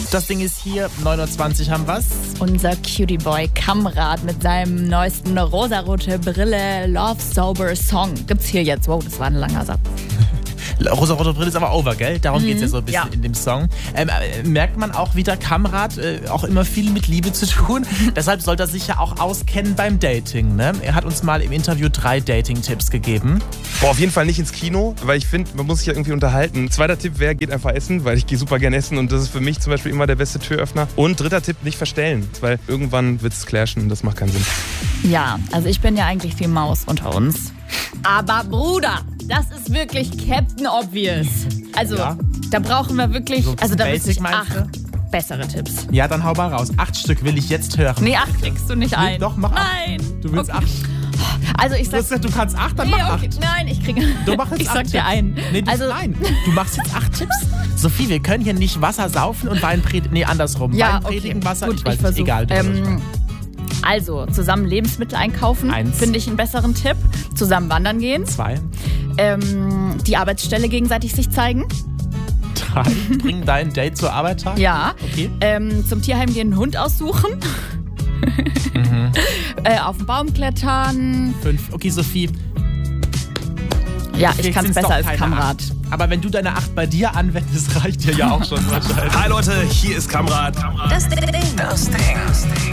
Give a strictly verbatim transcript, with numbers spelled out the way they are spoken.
Das Ding ist hier, neun Uhr zwanzig haben wir's. Unser Cutie Boy Kamrat mit seinem neuesten rosarote Brille Love Sober Song gibt's hier jetzt. Wow, das war ein langer Satz. Rosa-rote Brille ist aber over, gell? Darum mhm, geht es ja so ein bisschen ja. in dem Song. Ähm, äh, merkt man auch wieder, Kamrat, äh, auch immer viel mit Liebe zu tun. Deshalb sollte er sich ja auch auskennen beim Dating, ne? Er hat uns mal im Interview drei Dating-Tipps gegeben. Boah, auf jeden Fall nicht ins Kino, weil ich finde, man muss sich ja irgendwie unterhalten. Zweiter Tipp wäre, geht einfach essen, weil ich gehe super gerne essen und das ist für mich zum Beispiel immer der beste Türöffner. Und dritter Tipp, nicht verstellen, weil irgendwann wird es clashen und das macht keinen Sinn. Ja, also ich bin ja eigentlich die Maus unter uns. Aber Bruder, das ist wirklich Captain Obvious. Also, ja. da brauchen wir wirklich, So also da Basic, wüsste ich meinst acht bessere Tipps. Ja, dann hau mal raus. Acht Stück will ich jetzt hören. Nee, acht kriegst du nicht ein. Nee, doch, mach acht. Nein. Du willst okay. acht. Also ich Du sag... hast gesagt, du kannst acht, dann Nee, mach okay. acht. Nein, ich kriege... Du machst jetzt ich acht sag dir Tipps. einen. Nee, du, also, nein, du machst jetzt acht Tipps. Sophie, wir können hier nicht Wasser saufen und Wein predigen. Nee, andersrum. Ja, Wein predigen, okay. Wasser, Gut, ich weiß ich nicht, versuch. egal. Du Ähm, also, zusammen Lebensmittel einkaufen, Eins. finde ich einen besseren Tipp. Zusammen wandern gehen. Zwei, Ähm, die Arbeitsstelle gegenseitig sich zeigen. drei, bring dein Date zur Arbeit tag. Ja. Okay. Ähm, zum Tierheim gehen, einen Hund aussuchen. Mhm. äh, auf den Baum klettern. Fünf. Okay, Sophie. Ja, ich Vielleicht kann es sind's besser doch als keine Kamrat. acht. Aber wenn du deine acht bei dir anwendest, reicht dir ja auch schon wahrscheinlich. Hi Leute, hier ist Kamrat. Das Ding. Das Ding.